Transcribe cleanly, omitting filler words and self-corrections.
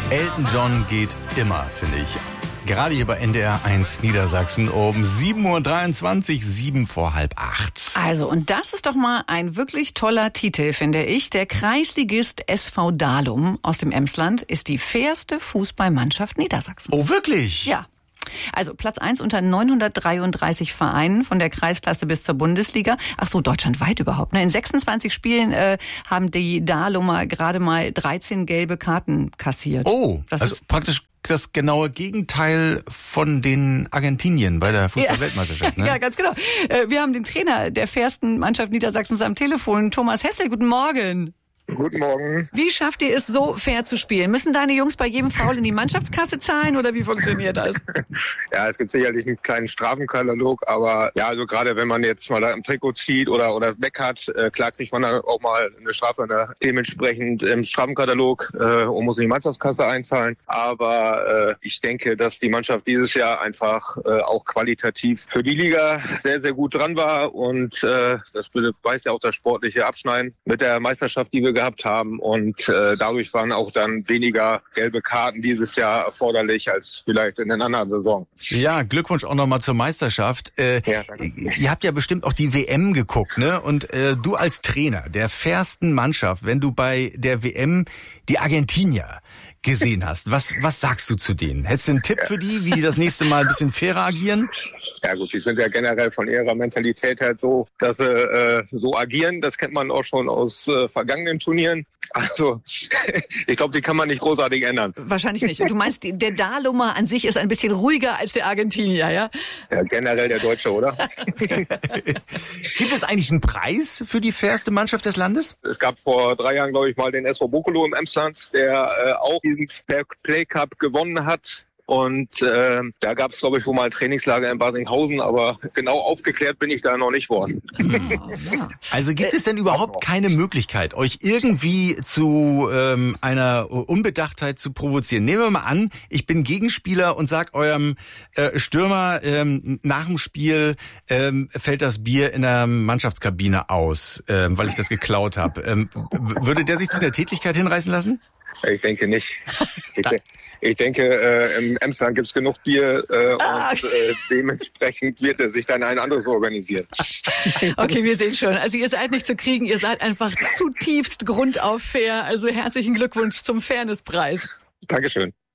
Elton John geht immer, finde ich. Gerade hier bei NDR 1 Niedersachsen um 7.23 Uhr, 7 vor halb 8. Also, und das ist doch mal ein wirklich toller Titel, finde ich. Der Kreisligist SV Dahlum aus dem Emsland ist die fairste Fußballmannschaft Niedersachsens. Oh, wirklich? Ja. Also Platz 1 unter 933 Vereinen von der Kreisklasse bis zur Bundesliga. Ach so, deutschlandweit überhaupt. In 26 Spielen haben die Dahlumer gerade mal 13 gelbe Karten kassiert. Oh, das also ist praktisch das genaue Gegenteil von den Argentinien bei der Fußball-Weltmeisterschaft. Ne? Ja, ganz genau. Wir haben den Trainer der fairsten Mannschaft Niedersachsens am Telefon, Thomas Hessel. Guten Morgen. Guten Morgen. Wie schafft ihr es, so fair zu spielen? Müssen deine Jungs bei jedem Foul in die Mannschaftskasse zahlen oder wie funktioniert das? Ja, es gibt sicherlich einen kleinen Strafenkatalog, aber ja, also gerade wenn man jetzt mal da im Trikot zieht oder weg hat, klar kriegt man dann auch mal eine Strafe dementsprechend im Strafenkatalog und muss in die Mannschaftskasse einzahlen. Aber ich denke, dass die Mannschaft dieses Jahr einfach auch qualitativ für die Liga sehr, sehr gut dran war und das weiß ja auch das sportliche Abschneiden mit der Meisterschaft, die wir gehabt haben und dadurch waren auch dann weniger gelbe Karten dieses Jahr erforderlich als vielleicht in den anderen Saison. Ja, Glückwunsch auch nochmal zur Meisterschaft. Ja, ihr habt ja bestimmt auch die WM geguckt, ne? Und du als Trainer der fairsten Mannschaft, wenn du bei der WM die Argentinier gesehen hast, was sagst du zu denen? Hättest du einen Tipp für die, wie die das nächste Mal ein bisschen fairer agieren? Ja gut, die sind ja generell von ihrer Mentalität her so, dass sie so agieren. Das kennt man auch schon aus vergangenen Turnieren. Also ich glaube, die kann man nicht großartig ändern. Wahrscheinlich nicht. Und du meinst, der Dahlumer an sich ist ein bisschen ruhiger als der Argentinier, ja? Ja, generell der Deutsche, oder? Gibt es eigentlich einen Preis für die fairste Mannschaft des Landes? Es gab vor 3 Jahren, glaube ich, mal den SV Bokolo im Emsland, der auch diesen Play Cup gewonnen hat. Und da gab es, glaube ich, wohl mal ein Trainingslager in Basinghausen, aber genau aufgeklärt bin ich da noch nicht worden. Ja. Also gibt es denn überhaupt keine Möglichkeit, euch irgendwie zu einer Unbedachtheit zu provozieren? Nehmen wir mal an, ich bin Gegenspieler und sag eurem Stürmer, nach dem Spiel fällt das Bier in der Mannschaftskabine aus, weil ich das geklaut habe. Würde der sich zu der Tätlichkeit hinreißen lassen? Ich denke nicht. Ich denke, im Emsland gibt's genug Bier und dementsprechend wird er sich dann ein anderes organisieren. Okay, wir sehen schon. Also ihr seid nicht zu kriegen, ihr seid einfach zutiefst grundauf fair. Also herzlichen Glückwunsch zum Fairnesspreis. Dankeschön.